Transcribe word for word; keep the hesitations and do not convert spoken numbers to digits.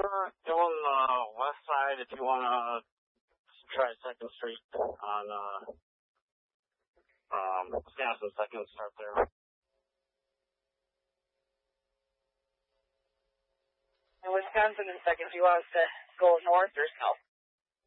we're doing the uh, west side if you want to try second Street on uh, um, Wisconsin second, start there. In Wisconsin and second, do you want us to go north or south?